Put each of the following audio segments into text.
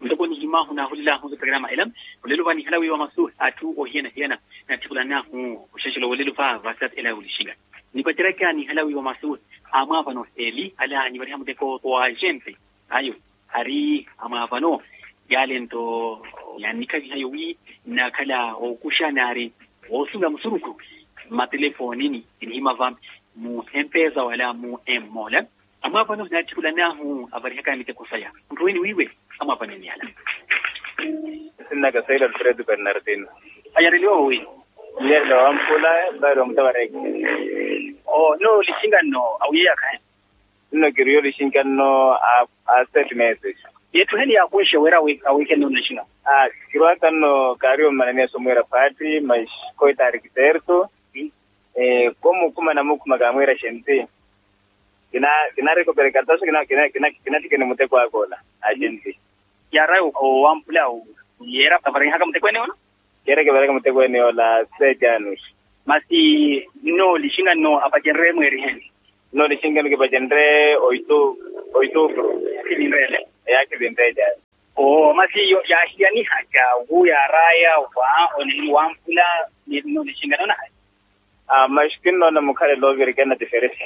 mtakoni hima huna hulla hu programa ilam ulelu bani halawi wa masu atu o hena na tikulana hu ushashilo ulelu fa vasat ila ulishinga ni patiraka ni halawi wa masu ama bano eli ala ni bari hamde ko to agente ayo hari ama bano yalento yani kazi hayo wi na kala o kushanari o sunga musuruku ma telefonini hima vam mu mpesa wala mu mola ama bano na tikulana hu abari haka nite kusaya mtuweni wiwe ama bano ni ala sinna ka sayar Alfredo Bernardino ayari leo wi leo ampula bado mtabarek no lishinga no auya kai no kiriyo lishinga no a set message yetu heli ya kuesha wera weekend no lishinga kirwata no kario manene somwera party mas koita arquitecto como kuma na muku magamwera shente kina recupera cartazo kina tikene mute kwa gola agenti ya rayo o wampula o yera tabari haka mute kwene ona yera ke baraka mute kwene ola sejanus masi no lishinga no apajenre mweri heni no lishinga no ke bajenre oito kilindele ya kilindele masi yo ya yani haka u ya raya wa oni wampula ni no lishinga no na mashkin no na mukale lover kana diferente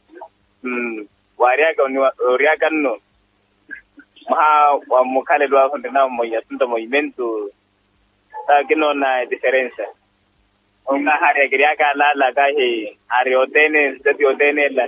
wariaga no wa mukale lo hapo ndina moya tunda movimento kino na diferença onga hare giriaga la gahe hare otene zati otene la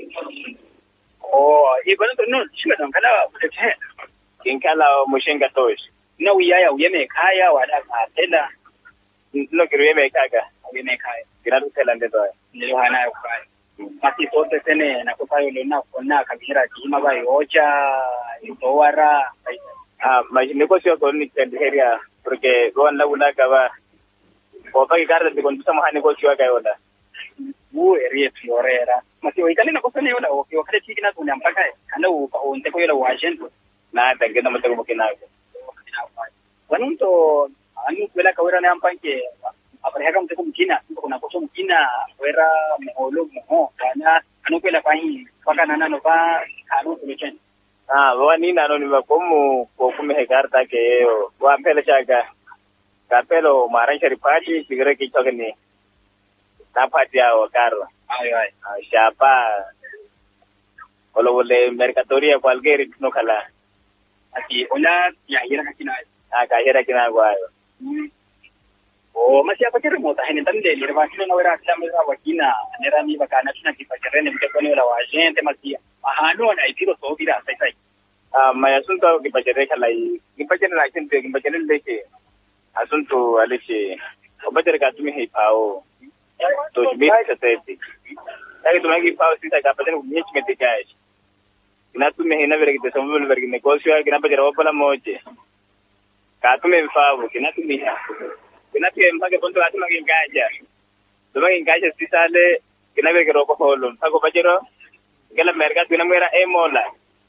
ibano no shinga kala kutete kinkala mushinga tosh na uyeme kaya wala tela no kiruyeme kaga uyeme kaya kiratu tela ndeto ndio hana kaya masi sote tene na kupayo lena kona kabira kima ba yocha itowara mas negocio con Nigeria porque go na una kaba o pa kikarda de con sama negocio ga yoda area florera masi oitali na kosana yoda o kale tikina kuna mpaka kana o nteko yoda wa agent na tangena mtego mkinago wanunto anu kwela kawera na mpanke apare haka mteko mkina kuna koso mkina wera mholo mho kana anu kwela pahi paka nana ba kanu tumechen wani nano ni makomu ko kume garta ke wa pele chaga kapelo maran shari party sigare ki chogni ta party awo karwa ay shapa wole mercatoria cualquier no kala aki ona ya hira kakina ka hira kina gwayo masi apa mota hene tande lirwa kina na wera kila meza wakina nera ni bakana tuna kipachirene mtekoni wala agente masi ahano na itiro so bira sai mayasunto kipachire kala kipachire na kinte kipachire leke asunto aleche obachire katumi hipao to jibit society taki tumagi pao sita kapachire kunyechi metekaje kinatume hina vile kitesombo vile negocio kinapachire wapala moje katume mfavo kinatume mpaka ponto atuma kingaja tuma kingaja sisale kinavile kiroko holo mpaka pachiro kila merga tunamwera emola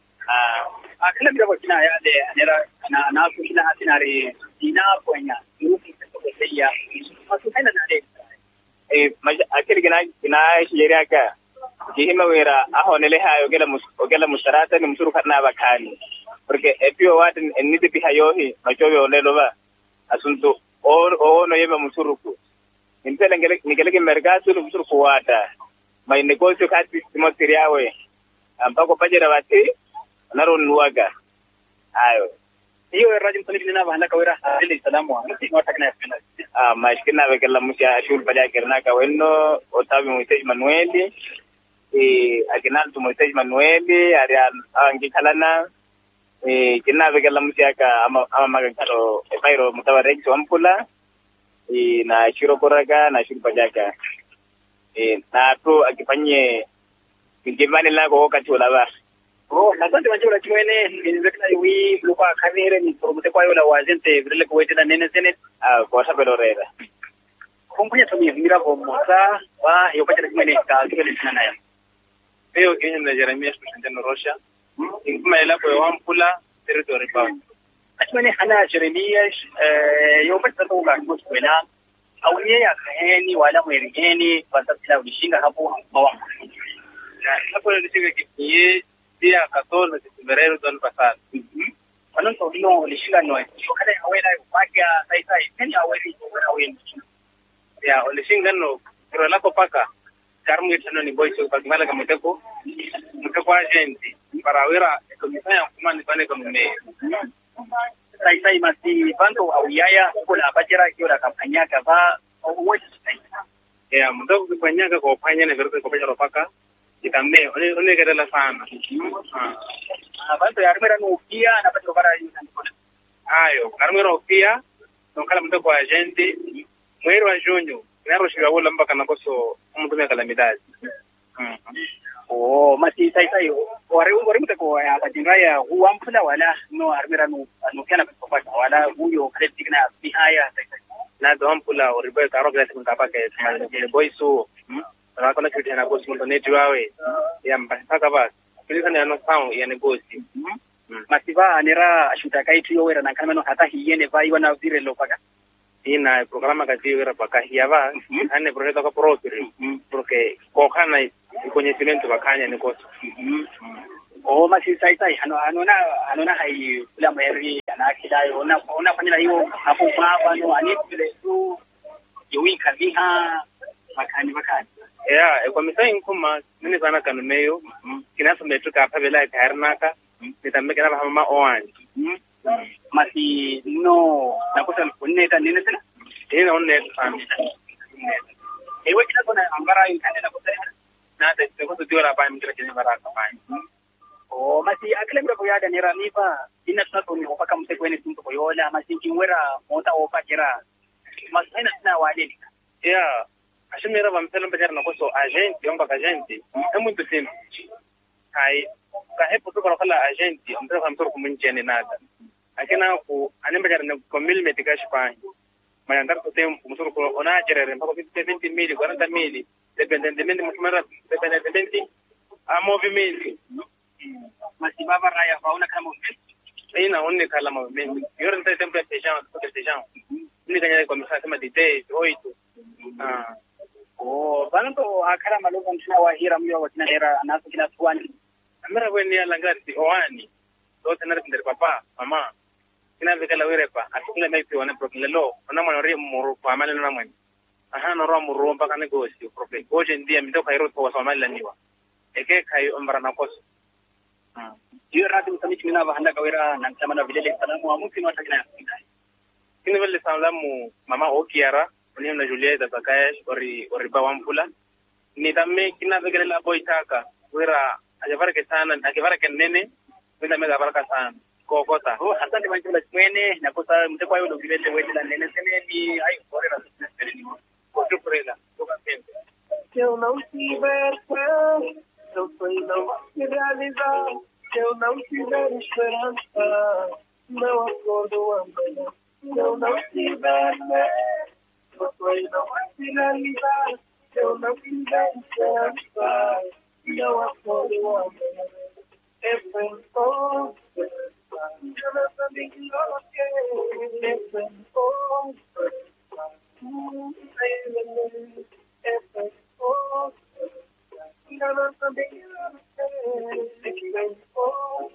kila bila kina yale anera na kila hatinari dina ponya grupi ya masukana na le akili kina sheria ka kihima wera ahonele hayo gela mustarata ni msuru kana bakani porque epio watin enite bihayohi machoyo lelo ba asunto no yema musuruku impela ngeleke mergato no musuruku wata mai negocio kati simotiriawe ambako pajera bati naro nuaga ayo hiyo rajim tani na bana kawira alayhi salamu alayhi wa takna yafina mashkina bekala musha ashul paja kerna ka wenno otabi Moisés Manuel akinal tu Moisés Manuel arian angi kalana kinna bekala musha ka ama magakalo epairo mutabarek sompula na shiro koraga na shiro paja ka na tu akifanye kingimani la ko wakati wala ba asante majura chwene nizekna wi lupa kamere ni promote kwa yola wazente vile kuwete na nene sene kwa sababu rera kumbunya tumia mira bomosa wa yopacha chwene ka kile sana ya hiyo kinyo na Jeremiah Kushandano Rosha inguma kwa wampula territory power chwene hana Jeremiah yopacha toka kwa kwena au yeye akaheni wala mwerigeni kwa sababu ulishinga hapo bawa hapo nilishinga kipi dia 14 de fevereiro do ano passado. Ano to no lishinga no kada awela wakia sai tani aweli aweli ya lishinga no pero la kopaka karmu itano ni boys kwa kimala kama mteko agenti para wera komisa kuma ni pale kama me sai masi bando au yaya kula bajira kio la kampanya kava wote ya mteko kufanya kwa kufanya na vile kwa bajira paka itambe one kada la sana bando ya rumera no pia na bado para ayo karmero pia no kala mteko agenti mwero wa junyo naro shiga wala mpaka nakoso mtume kalamidadi masi sai wari mteko ya bajingaya huwa mpula wala no armera no kana kwa wala huyo kritik na bihaya na do mpula oribe karo glasi mtapaka ya boyso na kona kitu na bosi mtu netu wawe ya mpaka basi kilika ni ano sound ya negosi masiva anera ashutaka itu yowera na kama no hata hiyene vai wana vire lopaka ina programa kati wera paka hiava ane proyecto ka proprio porque kokana conocimiento bakanya ni kosa masi sai anona hai kula mayari ana kidai ona fanyila hiyo hapo baba no ani vile tu yoi kabiha bakani ya kwa misai nkuma nini sana kanumeyo kinasa metuka hapa bila kaernaka nitambe kana mama oani masi no nakosa kuneta nini tena ina onne sana ewe kila kona ambara inkane nakosa na nakosa diora pa mtira kile baraka pa masi akile mra boyada ni raniba ina tsato ni opaka mtekweni tunto koyola masi kimwera mota opakira masi ina tena wale ya ashimira bamtelo mbajara nakoso agenti yomba agenti muito simple kai kahepo tu kala agenti amtelo kamtoro kumunjene nada akina ku anembajara na komil metikash pa mayandar to tempo musoro ko ona jerere mpaka 20 40 dependentemente musumara dependentemente a movimento masi baba raya fauna kama ina onne kala movimento yorente tempo tejan ni kanya komisa kama dite 8 banto akara maloko mtuna wa hira myo watina hera anaso kina tuani amera weni ya langati oani do tenar kindere papa mama kina vekala werepa atukule maipi wana prokilelo ona manori muru kwa amale na mwana no ro muru mpaka negosi profe goje ndia mito kairo kwa somali laniwa eke kai ombara na koso hiyo radi msamiti mina bahanda kawera na mtamana vile salamu wa mumkin wa takina kini vile salamu mama okiara ni na Julieta Zakayesh ori bawampula ni tamme kina vegele la boitaka wera ajavara ke sana akivara ke nene wenda mega baraka sana kokota asante manjula twene na kosa mtekwa yule vile wewe la nene sene ni ai bora na sisi kwa kurela toka tempo eu não tiver fé eu sei não se realizar eu não tiver esperança não acordo amanhã eu não tiver fé foi não vai finalizar, eu não quiser descansar, não apoio amanhã. Enfrentou, eu não sabia que não quer. Enfrentou, enfrentou, eu não sabia que não quer. Enfrentou,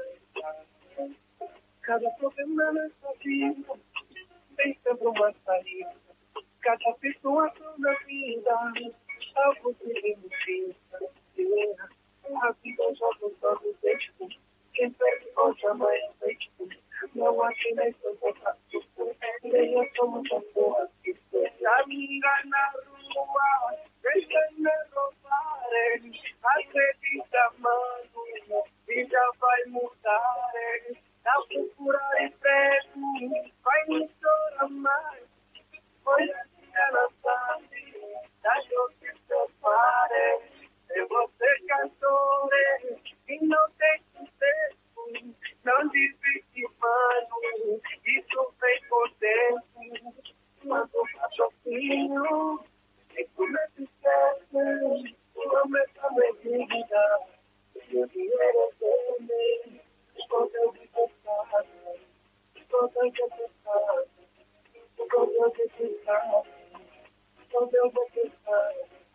cada problema nessa vida tem sempre uma saída. Cada situação da vida, algo que me ensina. A vida joga todo o texto, quem perde hoje amanhã é texto. Não há quem nem se encontra tudo, nem eu sou muita porra que foi. Caminha na rua, deixa-me roubar, acredita, mano, vida vai mudar. Ao procurar emprego, vai me chorar mais. Olha, ela sabe, da que se pare. Eu vou ser cantor e não tem sucesso. Não desiste, mano, isso vem por dentro. Quando faz sozinho, e começa esquece, começa a me vida. E o dinheiro é dele, estou tão descansado, estou tão descansado. Quando eu precisar, quando eu vou pensar,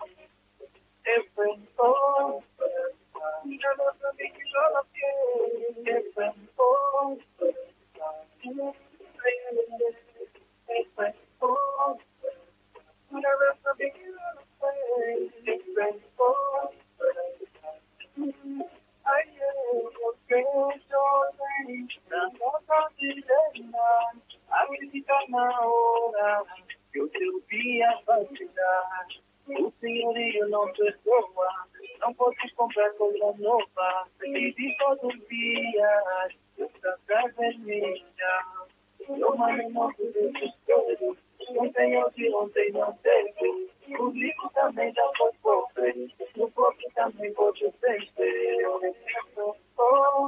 enfrentou, já não sabia que joga bem, enfrentou, jovem, na nossa virena, acredita na hora que o teu dia vai chegar. O senhorio não perdoa, não podes comprar coisa nova, e de todos os dias, esta vermelha. Eu mando não por desespero, ontem não teve, o livro também já foi pobre, o corpo também pode vencer. Oh,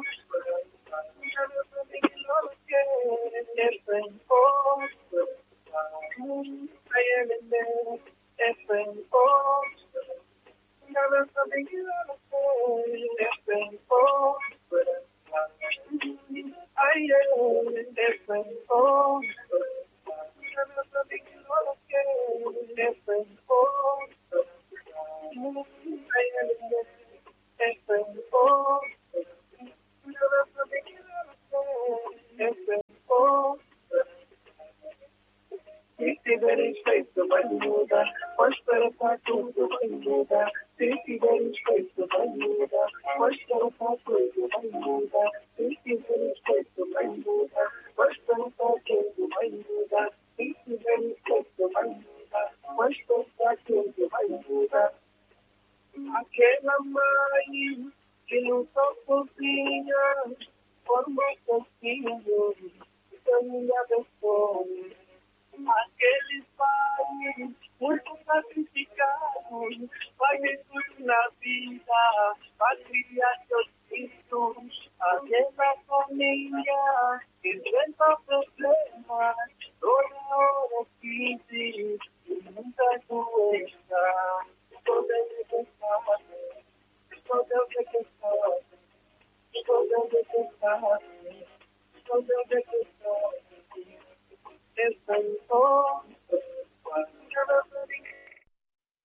se tiveres feito vai mudar, mas para tudo vai mudar. Se tiveres feito vai mudar, mas para tudo vai mudar. Se tiveres feito vai mudar, mas para tudo vai mudar. Se tiveres feito vai mudar, mas para tudo vai mudar. Aquela mãe que lutou sozinha, formou seu filho, caminha da fome. Aqueles pais muito sacrificados, fazem tudo na vida, para criar seus filhos. Aquela família enfrenta problemas, toda hora crise e muita doença. Toda necessidade, toda necessidade, toda necessidade, toda necessidade.